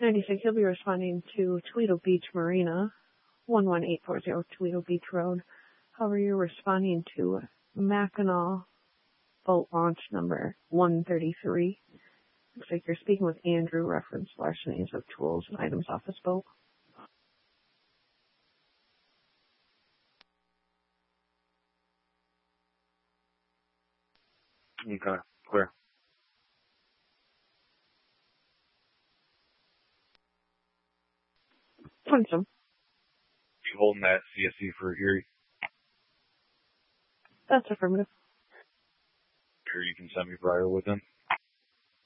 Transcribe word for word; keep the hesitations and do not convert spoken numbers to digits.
ninety-six, you'll be responding to Toledo Beach Marina, one one eight four zero Toledo Beach Road. However, you're responding to Mackinac boat launch number one thirty-three. Looks like you're speaking with Andrew, reference larcenies of tools and items off this boat. Okay, clear. Awesome. You holding that C S C for Erie? That's affirmative. Sure you can send me prior with him?